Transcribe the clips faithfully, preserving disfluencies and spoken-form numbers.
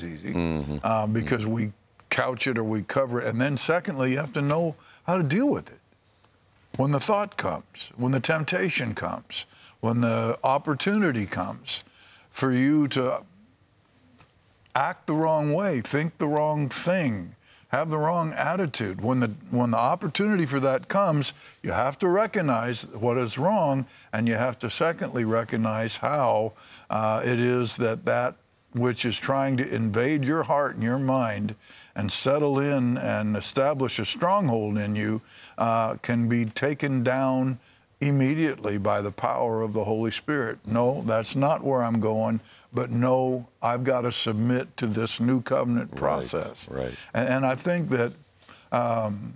easy Mm-hmm. um, because mm-hmm. we couch it or we cover it. And then secondly, you have to know how to deal with it. When the thought comes, when the temptation comes, when the opportunity comes for you to act the wrong way, think the wrong thing, have the wrong attitude. When the when the opportunity for that comes, you have to recognize what is wrong, and you have to secondly recognize how uh, it is that that which is trying to invade your heart and your mind and settle in and establish a stronghold in you uh, can be taken down immediately by the power of the Holy Spirit. No, that's not where I'm going, but no, I've got to submit to this new covenant process. Right, right. And, and I think that um,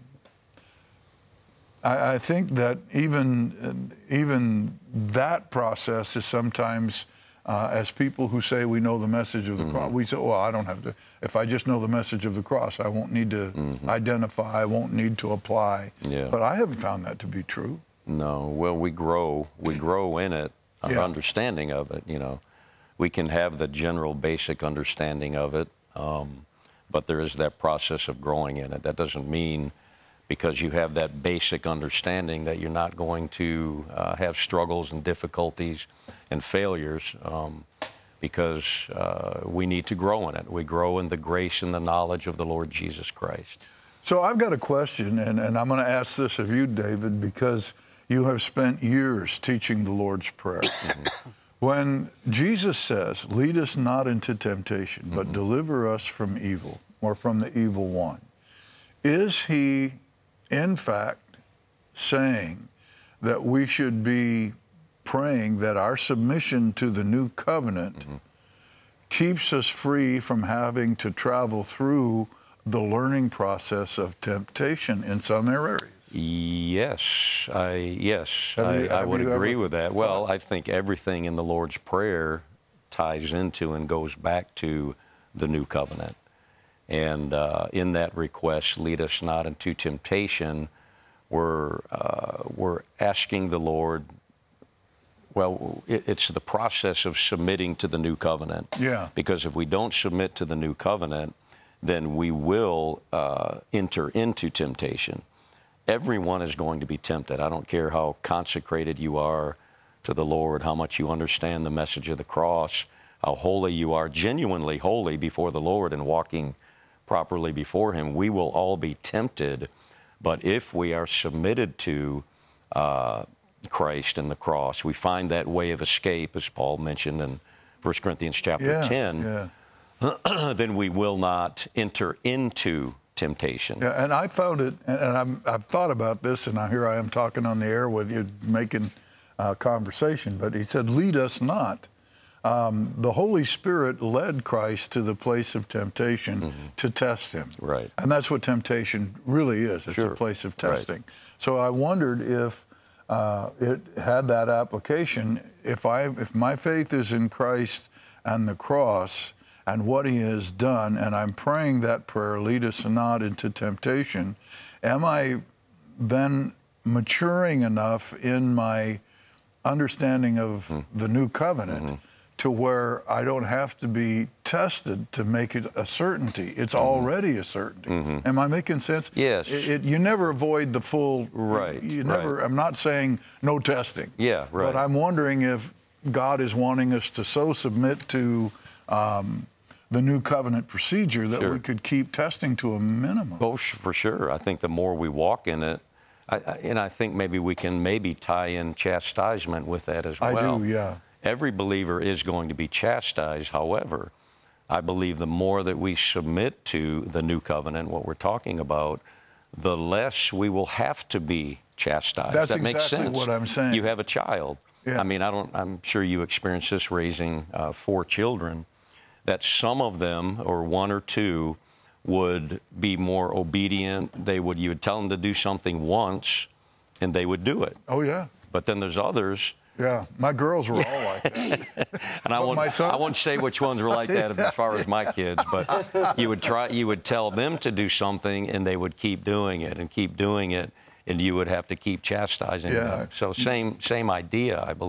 I, I think that even even that process is sometimes, uh, as people who say we know the message of the mm-hmm. cross, we say, well, I don't have to. If I just know the message of the cross, I won't need to mm-hmm. identify, I won't need to apply. Yeah. But I haven't found that to be true. No, well, we grow, we grow in it, our Yeah. understanding of it, you know. We can have the general basic understanding of it, um, but there is that process of growing in it. That doesn't mean because you have that basic understanding that you're not going to uh, have struggles and difficulties and failures, um, because uh, we need to grow in it. We grow in the grace and the knowledge of the Lord Jesus Christ. So I've got a question, and, and I'm going to ask this of you, David, because you have spent years teaching the Lord's Prayer. Mm-hmm. When Jesus says, lead us not into temptation, mm-hmm. but deliver us from evil, or from the evil one, is he, in fact, saying that we should be praying that our submission to the new covenant mm-hmm. keeps us free from having to travel through the learning process of temptation in some areas? Yes, I yes, Have you- I, I have would you agree ever with that. thought- Well, I think everything in the Lord's Prayer ties into and goes back to the new covenant. And uh, in that request, lead us not into temptation, we're, uh, we're asking the Lord, well, it, it's the process of submitting to the new covenant. Yeah. Because if we don't submit to the new covenant, then we will uh, enter into temptation. Everyone is going to be tempted. I don't care how consecrated you are to the Lord, how much you understand the message of the cross, how holy you are, genuinely holy before the Lord and walking properly before Him. We will all be tempted, but if we are submitted to uh, Christ and the cross, we find that way of escape, as Paul mentioned in First Corinthians chapter Yeah, ten, yeah. then we will not enter into temptation. Yeah, and I found it, and and I'm, I've thought about this, and I, here I am talking on the air with you, making uh, conversation, but he said, lead us not. Um, the Holy Spirit led Christ to the place of temptation mm-hmm. to test him. Right. And that's what temptation really is. It's Sure. a place of Right. testing. So I wondered if uh, it had that application. If I, if my faith is in Christ and the cross and what He has done, and I'm praying that prayer, lead us not into temptation, am I then maturing enough in my understanding of mm-hmm. the new covenant mm-hmm. to where I don't have to be tested to make it a certainty? It's mm-hmm. already a certainty. Mm-hmm. Am I making sense? Yes. It, it, you never avoid the full. Right. You never. Right. I'm not saying no testing. Yeah. Right. But I'm wondering if God is wanting us to so submit to um, the new covenant procedure that Sure. we could keep testing to a minimum. Oh, sh- for sure. I think the more we walk in it, I, I, and I think maybe we can maybe tie in chastisement with that as I well. do, yeah. Every believer is going to be chastised. However, I believe the more that we submit to the new covenant, what we're talking about, the less we will have to be chastised. That's that makes exactly sense. what I'm saying. You have a child. Yeah. I mean, I don't. I'm sure you experienced this raising uh, four children. That some of them, or one or two, would be more obedient. They would. You would tell them to do something once, and they would do it. Oh yeah. But then there's others. Yeah, my girls were all like that. And I But won't, my son- I won't say which ones were like that as far as my kids, but you would try, you would tell them to do something, and they would keep doing it and keep doing it, and you would have to keep chastising Yeah. them. So same same idea, I believe.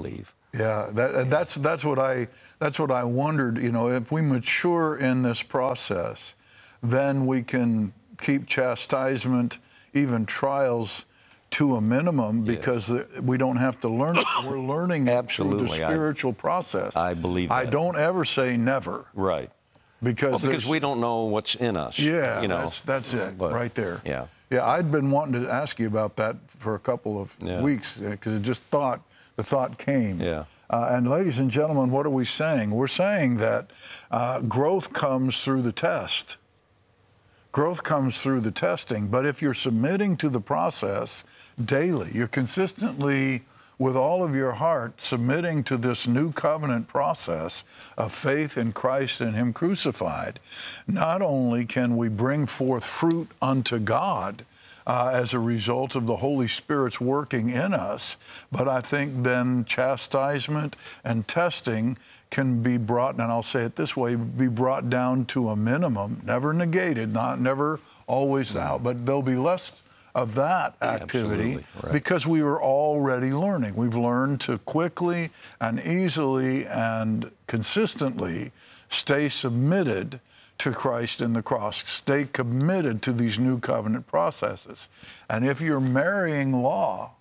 Yeah, that, that's that's what I that's what I wondered. You know, if we mature in this process, then we can keep chastisement, even trials, to a minimum because the, we don't have to learn it. We're learning Absolutely. through the spiritual I, process. I believe that. I don't ever say never. Right. Because well, because we don't know what's in us. Yeah, you know. that's, that's it but, right there. Yeah. Yeah, I'd been wanting to ask you about that for a couple of yeah. weeks because it just thought, the thought came. Yeah. Uh, and ladies and gentlemen, what are we saying? We're saying that uh, growth comes through the test. Growth comes through the testing. But if you're submitting to the process daily, you're consistently, with all of your heart, submitting to this new covenant process of faith in Christ and Him crucified, not only can we bring forth fruit unto God uh, as a result of the Holy Spirit's working in us, but I think then chastisement and testing can be brought, and I'll say it this way, be brought down to a minimum, never negated, not never always out, but there'll be less of that activity right. because we were already learning. We've learned to quickly and easily and consistently stay submitted to Christ in the cross, stay committed to these new covenant processes. And if you're marrying law,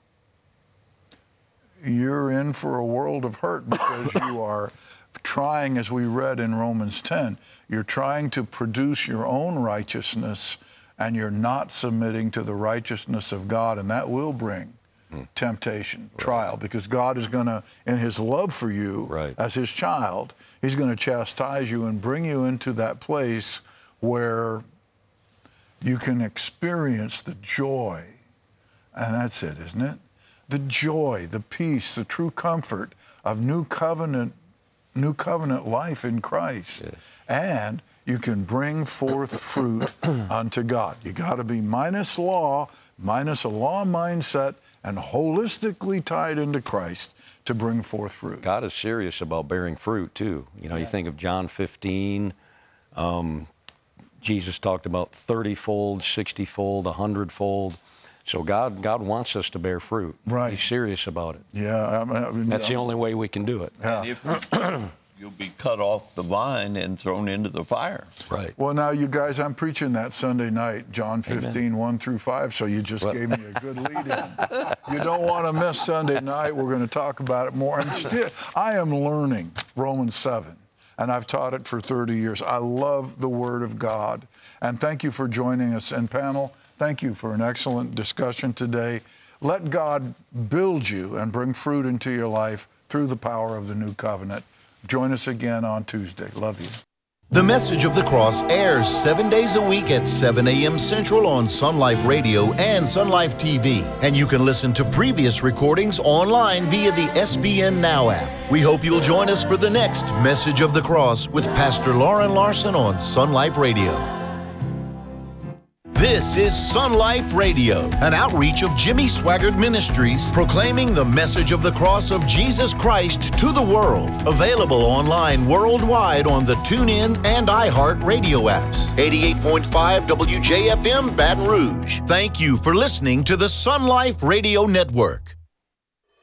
you're in for a world of hurt because you are trying, as we read in Romans ten, you're trying to produce your own righteousness and you're not submitting to the righteousness of God, and that will bring mm. temptation, right. trial, because God is going to, in His love for you right. as His child, He's going to chastise you and bring you into that place where you can experience the joy, and that's it, isn't it? The joy, the peace, the true comfort of new covenant, new covenant life in Christ. Yes. And you can bring forth fruit unto God. You got to be minus law, minus a law mindset, and holistically tied into Christ to bring forth fruit. God is serious about bearing fruit too. You know, yeah. you think of John fifteen, um, Jesus talked about thirty-fold, sixty-fold, one hundred-fold. So God, God wants us to bear fruit. Right. He's serious about it. Yeah. I mean, That's the only way we can do it. Yeah. And if you'll be cut off the vine and thrown into the fire. Right. Well, now, you guys, I'm preaching that Sunday night, John fifteen, Amen. one through five, so you just well. gave me a good lead-in. You don't want to miss Sunday night. We're going to talk about it more. And still, I am learning Romans seven, and I've taught it for thirty years. I love the Word of God. And thank you for joining us. And panel, thank you for an excellent discussion today. Let God build you and bring fruit into your life through the power of the new covenant. Join us again on Tuesday. Love you. The Message of the Cross airs seven days a week at seven a.m. Central on Sun Life Radio and Sun Life T V. And you can listen to previous recordings online via the S B N Now app. We hope you'll join us for the next Message of the Cross with Pastor Lauren Larson on Sun Life Radio. This is Sun Life Radio, an outreach of Jimmy Swaggart Ministries, proclaiming the message of the cross of Jesus Christ to the world. Available online worldwide on the TuneIn and iHeart radio apps. eighty-eight point five W J F M, Baton Rouge. Thank you for listening to the Sun Life Radio Network.